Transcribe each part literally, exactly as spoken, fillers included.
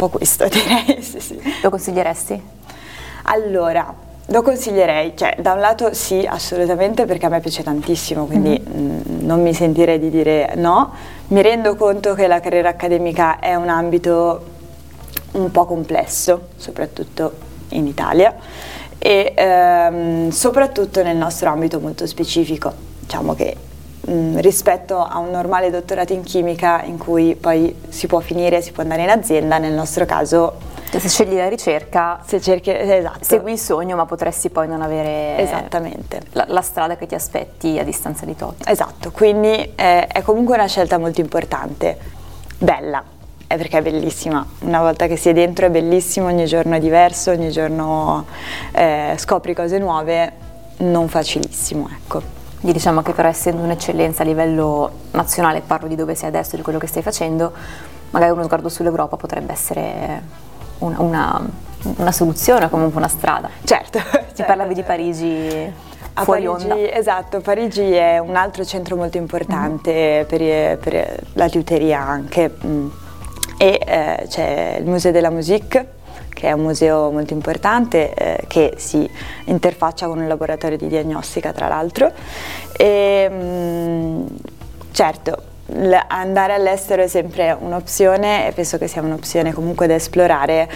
po' questo, direi. Sì, sì. Lo consiglieresti? Allora, lo consiglierei, cioè da un lato sì, assolutamente, perché a me piace tantissimo, quindi mm-hmm. mh, non mi sentirei di dire no. Mi rendo conto che la carriera accademica è un ambito un po' complesso, soprattutto in Italia, e ehm, soprattutto nel nostro ambito molto specifico. Diciamo che mh, rispetto a un normale dottorato in chimica, in cui poi si può finire, si può andare in azienda, nel nostro caso... Cioè, se scegli la ricerca, se cerchi, esatto. segui il sogno, ma potresti poi non avere esattamente la, la strada che ti aspetti a distanza di tot. Esatto, quindi eh, è comunque una scelta molto importante, bella, è perché è bellissima. Una volta che sei dentro è bellissimo, ogni giorno è diverso, ogni giorno eh, scopri cose nuove, non facilissimo, ecco. Quindi diciamo che però, essendo un'eccellenza a livello nazionale, parlo di dove sei adesso, di quello che stai facendo, magari uno sguardo sull'Europa potrebbe essere una, una, una soluzione o comunque una strada. Certo. Ti certo, parlavi certo. di Parigi a fuori Parigi, onda. Esatto, Parigi è un altro centro molto importante mm. per, per la liuteria anche, mm. e eh, c'è il Musée de la Musique, che è un museo molto importante eh, che si interfaccia con un laboratorio di diagnostica, tra l'altro, e mh, certo l- andare all'estero è sempre un'opzione, e penso che sia un'opzione comunque da esplorare.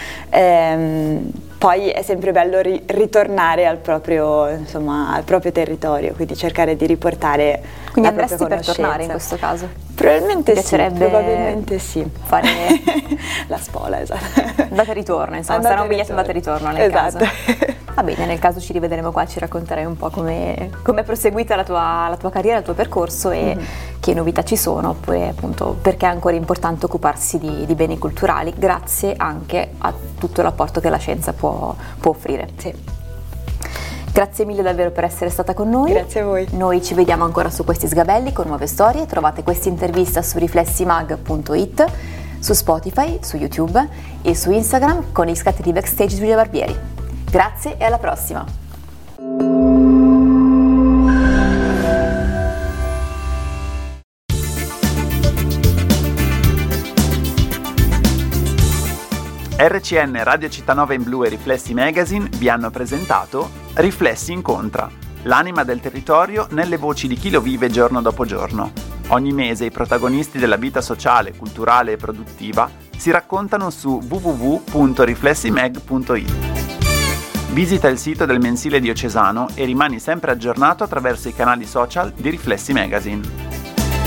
ehm, Poi è sempre bello ri- ritornare al proprio, insomma, al proprio territorio, quindi cercare di riportare Quindi la propria andresti per conoscenza. tornare in questo caso? Probabilmente Ti sì, piacerebbe probabilmente sì. Fare la spola, esatto. Andata e ritorno, insomma, Andata sarà un e biglietto ritorno. andata e ritorno nel Esatto. caso. Va bene, nel caso ci rivedremo qua, ci racconterai un po' come è proseguita la tua, la tua carriera, il tuo percorso e mm-hmm. che novità ci sono, oppure appunto perché è ancora importante occuparsi di, di beni culturali, grazie anche a tutto l'apporto che la scienza può, può offrire. Sì. Grazie mille davvero per essere stata con noi. Grazie a voi. Noi ci vediamo ancora su Questi Sgabelli con nuove storie. Trovate questa intervista su riflessimag punto it, su Spotify, su YouTube e su Instagram con gli scatti di backstage Giulia Barbieri. Grazie e alla prossima! R C N, Radio Città Nova in Blu e Riflessi Magazine vi hanno presentato Riflessi Incontra, l'anima del territorio nelle voci di chi lo vive giorno dopo giorno. Ogni mese i protagonisti della vita sociale, culturale e produttiva si raccontano su w w w punto riflessimag punto it. Visita il sito del mensile diocesano e rimani sempre aggiornato attraverso i canali social di Riflessi Magazine.